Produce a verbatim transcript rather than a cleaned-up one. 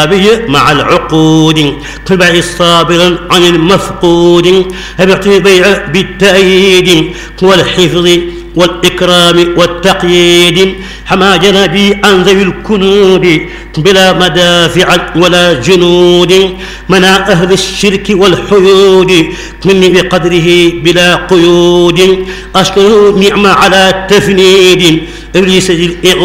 مع العقود تبع صابرا عن المفقود هبعت بيع بالتأييد والحفظ والإكرام والتقييد حما جنبي عن ذوي الكنود بلا مدافع ولا جنود منع أهل الشرك والحيود مني بقدره بلا قيود أشكر النعمة على التفنيد إبليس